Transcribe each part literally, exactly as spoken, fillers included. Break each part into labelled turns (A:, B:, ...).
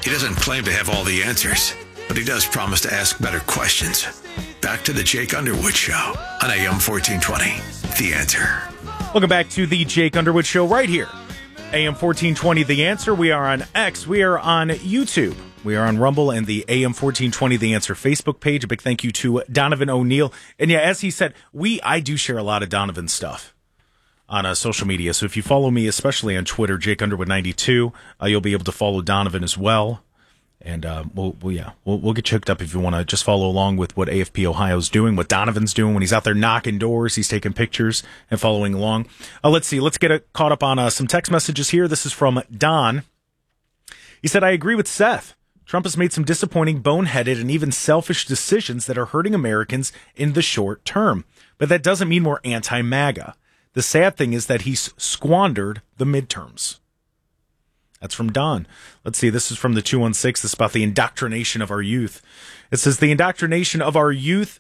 A: He doesn't claim to have all the answers, but he does promise to ask better questions. Back to the Jake Underwood Show on A M fourteen twenty. The Answer.
B: Welcome back to the Jake Underwood Show right here. A M fourteen twenty, The Answer. We are on X. We are on YouTube. We are on Rumble and the A M fourteen twenty, The Answer Facebook page. A big thank you to Donovan O'Neill. And yeah, as he said, we I do share a lot of Donovan stuff on uh, social media. So if you follow me, especially on Twitter, Jake Underwood ninety-two, uh, you'll be able to follow Donovan as well. And uh, we'll, we'll yeah, we'll, we'll get you hooked up if you want to just follow along with what A F P Ohio's doing, what Donovan's doing when he's out there knocking doors. He's taking pictures and following along. Uh, let's see. Let's get a, caught up on uh, some text messages here. This is from Don. He said, I agree with Seth. Trump has made some disappointing, boneheaded, and even selfish decisions that are hurting Americans in the short term. But that doesn't mean we're anti-MAGA. The sad thing is that he's squandered the midterms. That's from Don. Let's see. This is from the two one six. This is about the indoctrination of our youth. It says the indoctrination of our youth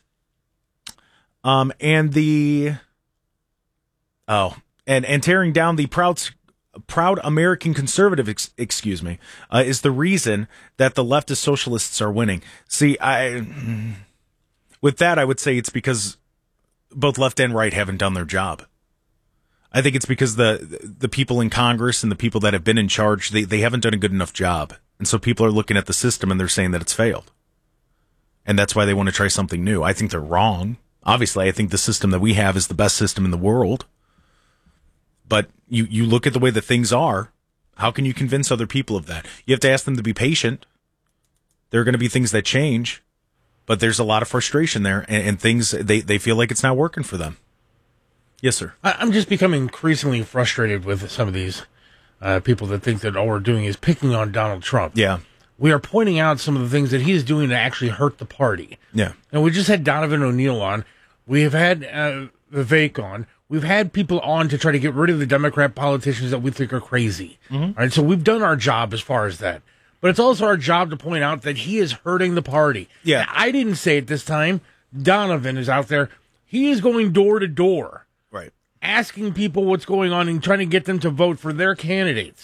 B: um, and the oh and, and tearing down the proud proud American conservative, ex, excuse me, uh, is the reason that the leftist socialists are winning. See, I with that, I would say it's because both left and right haven't done their job. I think it's because the the people in Congress and the people that have been in charge, they, they haven't done a good enough job. And so people are looking at the system and they're saying that it's failed. And that's why they want to try something new. I think they're wrong. Obviously, I think the system that we have is the best system in the world. But you, you look at the way that things are, how can you convince other people of that? You have to ask them to be patient. There are going to be things that change, but there's a lot of frustration there and, and things, they, they feel like it's not working for them. Yes, sir.
C: I'm just becoming increasingly frustrated with some of these uh, people that think that all we're doing is picking on Donald Trump.
B: Yeah.
C: We are pointing out some of the things that he is doing to actually hurt the party.
B: Yeah.
C: And we just had Donovan O'Neill on. We have had uh, Vivek on. We've had people on to try to get rid of the Democrat politicians that we think are crazy. Mm-hmm. All right, so we've done our job as far as that. But it's also our job to point out that he is hurting the party.
B: Yeah.
C: Now, I didn't say it this time. Donovan is out there. He is going door to door.
B: Right.
C: Asking people what's going on and trying to get them to vote for their candidates.